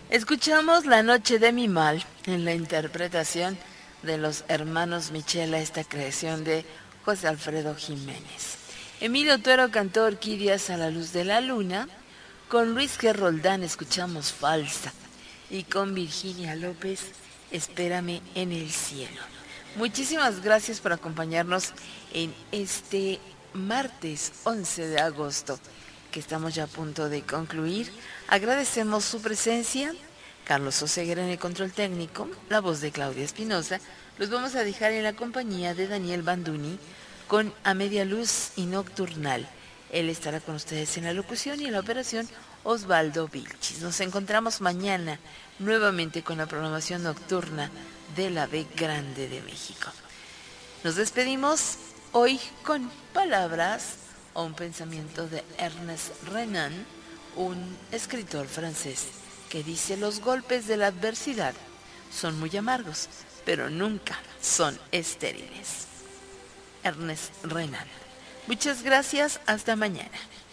Escuchamos La Noche de mi Mal en la interpretación de los hermanos Michela, esta creación de José Alfredo Jiménez. Emilio Tuero cantó Orquídeas a la luz de la luna. Con Luis G. Roldán escuchamos Falsa. Y con Virginia López, Espérame en el cielo. Muchísimas gracias por acompañarnos en este martes 11 de agosto, que estamos ya a punto de concluir. Agradecemos su presencia. Carlos Oseguera en el control técnico, la voz de Claudia Espinosa. Los vamos a dejar en la compañía de Daniel Banduni con A Media Luz y Nocturnal. Él estará con ustedes en la locución y en la operación Osvaldo Vilchis. Nos encontramos mañana nuevamente con la programación nocturna de la B Grande de México. Nos despedimos hoy con palabras o un pensamiento de Ernest Renan, un escritor francés, que dice: los golpes de la adversidad son muy amargos, pero nunca son estériles. Ernest Renan. Muchas gracias, hasta mañana.